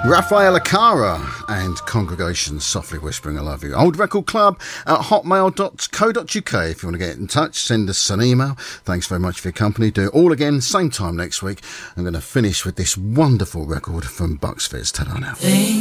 Rafaela Cara and Congregation Softly Whispering I Love You. Old Record Club at hotmail.co.uk. If you want to get in touch, send us an email. Thanks very much for your company. Do it all again, same time next week. I'm going to finish with this wonderful record from Bucks Fizz. Ta-da now.